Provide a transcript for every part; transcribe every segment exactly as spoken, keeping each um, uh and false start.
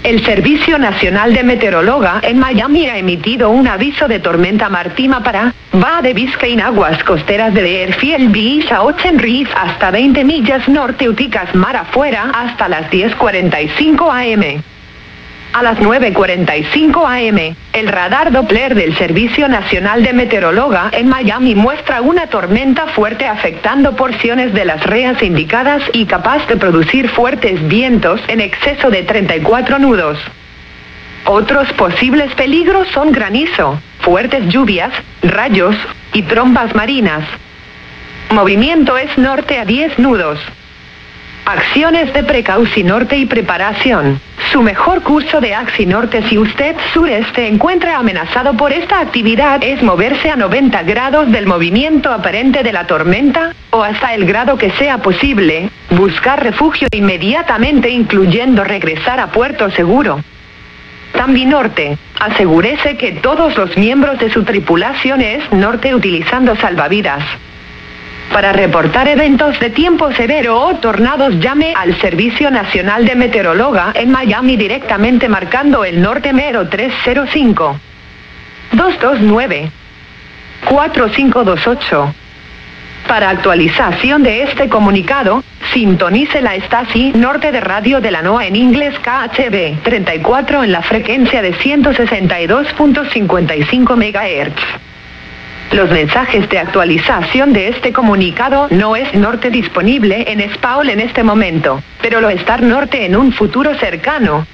El Servicio Nacional de Meteorología en Miami ha emitido un aviso de tormenta marítima para Baja de Biscayne en aguas costeras de Deerfield Beach a Ocean Reef hasta veinte millas norte Uticas mar afuera hasta las diez cuarenta y cinco a eme. A las nueve cuarenta y cinco a eme, el radar Doppler del Servicio Nacional de Meteorología en Miami muestra una tormenta fuerte afectando porciones de las reas indicadas y capaz de producir fuertes vientos en exceso de treinta y cuatro nudos. Otros posibles peligros son granizo, fuertes lluvias, rayos y trombas marinas. Movimiento es norte a diez nudos. Acciones de precaución norte y preparación. Su mejor curso de axi norte si usted sureste encuentra amenazado por esta actividad es moverse a noventa grados del movimiento aparente de la tormenta, o hasta el grado que sea posible, buscar refugio inmediatamente incluyendo regresar a puerto seguro. También norte, asegúrese que todos los miembros de su tripulación es norte utilizando salvavidas. Para reportar eventos de tiempo severo o tornados llame al Servicio Nacional de Meteorología en Miami directamente marcando el norte mero tres cero cinco, dos dos nueve, cuatro cinco dos ocho. Para actualización de este comunicado, sintonice la estación norte de radio de la NOAA en inglés K H B treinta y cuatro en la frecuencia de ciento sesenta y dos punto cincuenta y cinco megahertz. Los mensajes de actualización de este comunicado no es norte disponible en español en este momento, pero lo estar norte en un futuro cercano.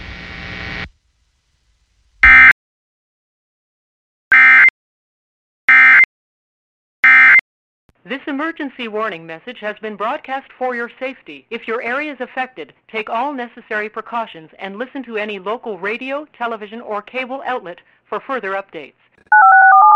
This emergency warning message has been broadcast for your safety. If your area is affected, take all necessary precautions and listen to any local radio, television, or cable outlet for further updates.